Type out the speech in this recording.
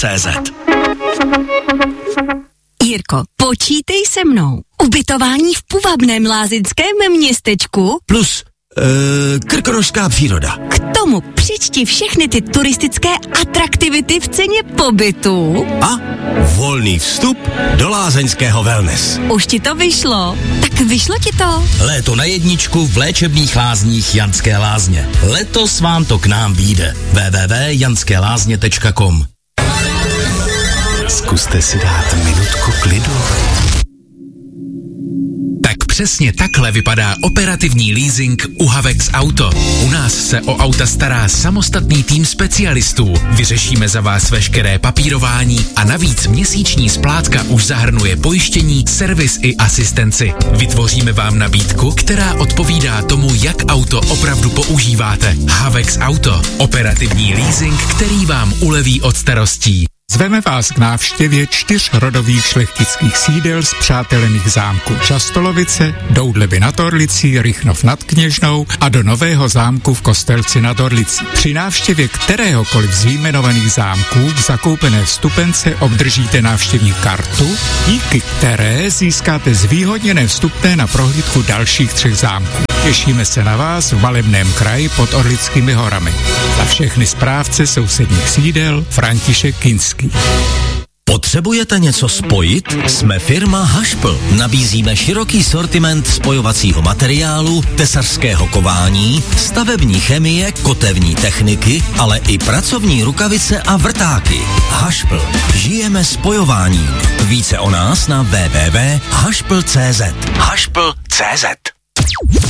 CZ. Jirko, počítej se mnou. Ubytování v půvabném lázeňském městečku Plus krkonošská příroda. K tomu přičti všechny ty turistické atraktivity v ceně pobytu. A volný vstup do lázeňského wellness. Už ti to vyšlo? Tak vyšlo ti to? Léto na jedničku v léčebných lázních Janské Lázně. Letos vám to k nám vyjde. www.janskelázně.com. Zkuste si dát minutku klidu. Tak přesně takhle vypadá operativní leasing u Havex Auto. U nás se o auta stará samostatný tým specialistů. Vyřešíme za vás veškeré papírování a navíc měsíční splátka už zahrnuje pojištění, servis i asistenci. Vytvoříme vám nabídku, která odpovídá tomu, jak auto opravdu používáte. Havex Auto. Operativní leasing, který vám uleví od starostí. Zveme vás k návštěvě 4 rodových šlechtických sídel spřátelených zámků Častolovice, Doudleby nad Orlicí, Rychnov nad Kněžnou a do nového zámku v Kostelci nad Orlicí. Při návštěvě kteréhokoliv z vyjmenovaných zámků v zakoupené vstupence obdržíte návštěvní kartu, díky které získáte zvýhodněné vstupné na prohlídku dalších 3 zámků. Těšíme se na vás v malebném kraji pod Orlickými horami. Za všechny správce sousedních sídel František Kinský. Potřebujete něco spojit? Jsme firma Hašpl. Nabízíme široký sortiment spojovacího materiálu, tesařského kování, stavební chemie, kotevní techniky, ale i pracovní rukavice a vrtáky. Hašpl. Žijeme spojováním. Více o nás na www.hašpl.cz. Hašpl.cz.